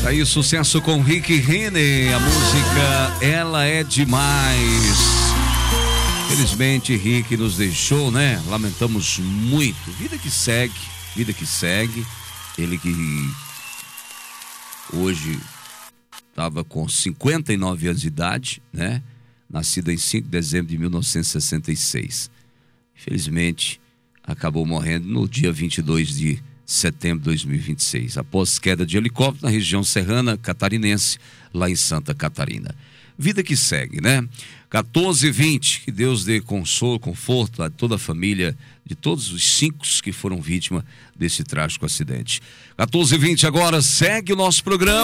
Tá aí o sucesso com Rick Renner, a música Ela é Demais. Felizmente Rick nos deixou, né? Lamentamos muito. Vida que segue, vida que segue. Ele que hoje estava com 59 anos de idade, né? Nascido em 5 de dezembro de 1966. Infelizmente, acabou morrendo no dia 22 de setembro de 2026, após queda de helicóptero na região serrana catarinense, lá em Santa Catarina. Vida que segue, né? 14h20, que Deus dê consolo, conforto a toda a família de todos os 5 que foram vítimas desse trágico acidente. 14h20 agora, segue o nosso programa.